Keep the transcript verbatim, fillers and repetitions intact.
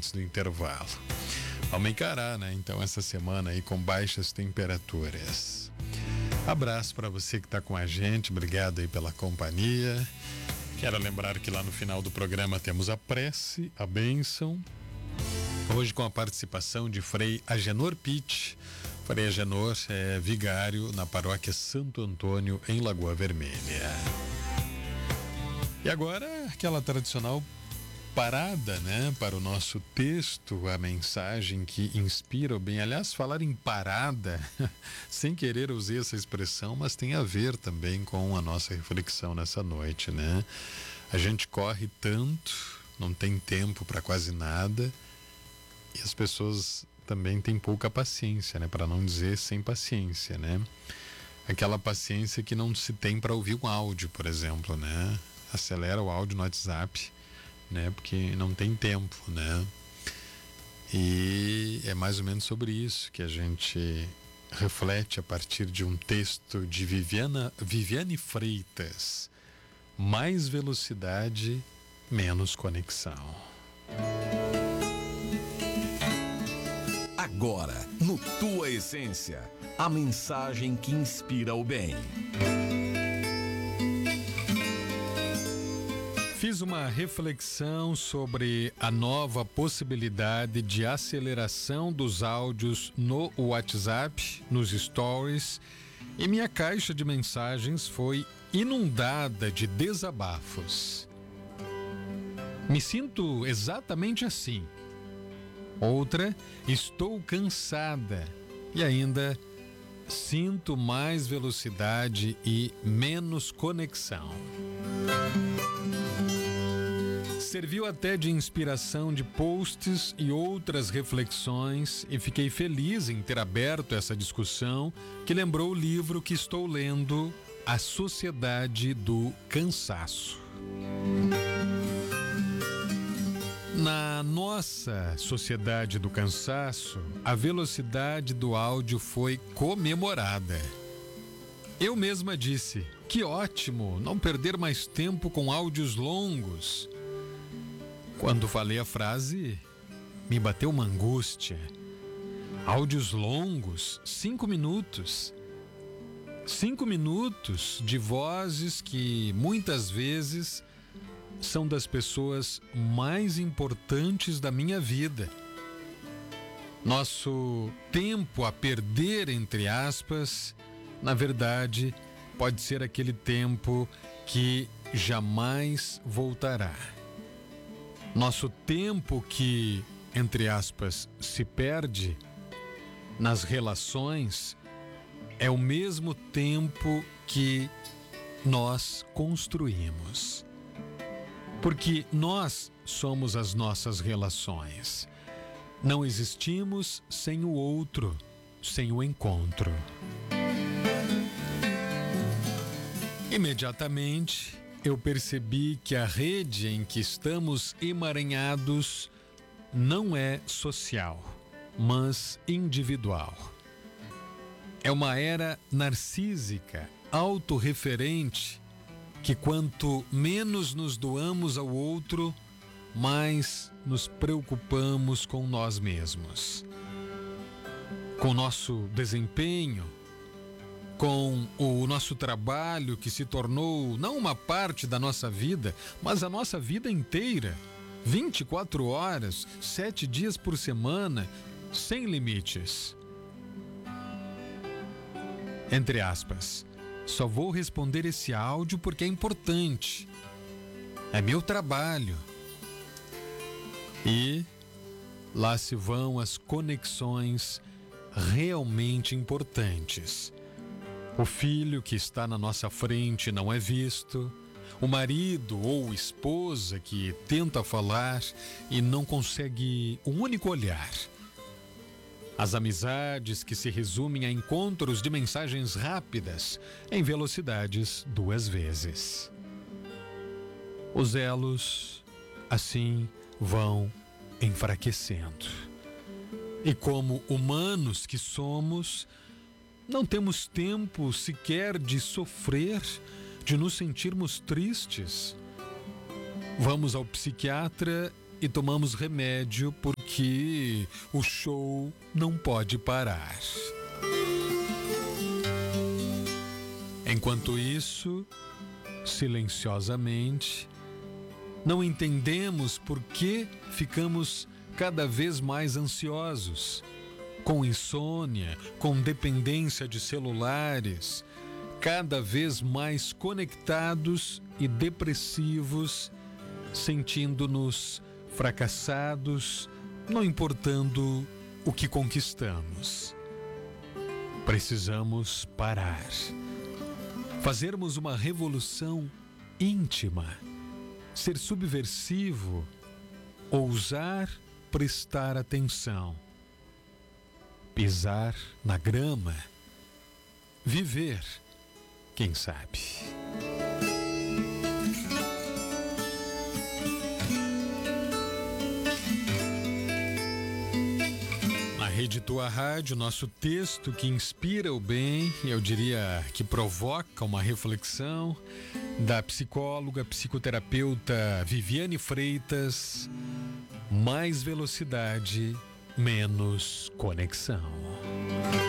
antes do intervalo. Vamos encarar, né? Então, essa semana aí com baixas temperaturas. Abraço para você que está com a gente, obrigado aí pela companhia. Quero lembrar que lá no final do programa temos a prece, a bênção. Hoje com a participação de Frei Agenor Pitt. Frei Agenor é vigário na paróquia Santo Antônio, em Lagoa Vermelha. E agora aquela tradicional parada, né, para o nosso texto, a mensagem que inspira o bem. Aliás, falar em parada, sem querer usei essa expressão, mas tem a ver também com a nossa reflexão nessa noite, né? A gente corre tanto, não tem tempo para quase nada, e as pessoas também têm pouca paciência, né? Para não dizer sem paciência, né? Aquela paciência que não se tem para ouvir um áudio, por exemplo, né? Acelera o áudio no WhatsApp, né? Porque não tem tempo, né? E é mais ou menos sobre isso que a gente reflete a partir de um texto de Viviana, Viviane Freitas. Mais velocidade, menos conexão. Agora, no Tua Essência, a mensagem que inspira o bem. Fiz uma reflexão sobre a nova possibilidade de aceleração dos áudios no WhatsApp, nos stories, e minha caixa de mensagens foi inundada de desabafos. Me sinto exatamente assim. Outra, estou cansada. E ainda, sinto mais velocidade e menos conexão. Serviu até de inspiração de posts e outras reflexões, e fiquei feliz em ter aberto essa discussão que lembrou o livro que estou lendo, A Sociedade do Cansaço. Na nossa sociedade do cansaço, a velocidade do áudio foi comemorada. Eu mesma disse, que ótimo não perder mais tempo com áudios longos. Quando falei a frase, me bateu uma angústia. Áudios longos, cinco minutos. Cinco minutos de vozes que muitas vezes são das pessoas mais importantes da minha vida. Nosso tempo a perder, entre aspas, na verdade, pode ser aquele tempo que jamais voltará. Nosso tempo que, entre aspas, se perde nas relações é o mesmo tempo que nós construímos. Porque nós somos as nossas relações. Não existimos sem o outro, sem o encontro. Imediatamente, eu percebi que a rede em que estamos emaranhados não é social, mas individual. É uma era narcísica, autorreferente, que quanto menos nos doamos ao outro, mais nos preocupamos com nós mesmos. Com nosso desempenho, com o nosso trabalho que se tornou não uma parte da nossa vida, mas a nossa vida inteira, vinte e quatro horas, sete dias por semana, sem limites. Entre aspas, só vou responder esse áudio porque é importante. É meu trabalho. E lá se vão as conexões realmente importantes. O filho que está na nossa frente não é visto. O marido ou esposa que tenta falar e não consegue um único olhar. As amizades que se resumem a encontros de mensagens rápidas em velocidades duas vezes. Os elos, assim, vão enfraquecendo. E como humanos que somos, não temos tempo sequer de sofrer, de nos sentirmos tristes. Vamos ao psiquiatra e tomamos remédio porque que o show não pode parar. Enquanto isso, silenciosamente, não entendemos por que ficamos cada vez mais ansiosos, com insônia, com dependência de celulares, cada vez mais conectados e depressivos, sentindo-nos fracassados, não importando o que conquistamos. Precisamos parar, fazermos uma revolução íntima, ser subversivo, ousar prestar atenção, pisar na grama, viver, quem sabe. Na Rede Tua Rádio, nosso texto que inspira o bem, eu diria que provoca uma reflexão, da psicóloga, psicoterapeuta Viviane Freitas. Mais velocidade, menos conexão.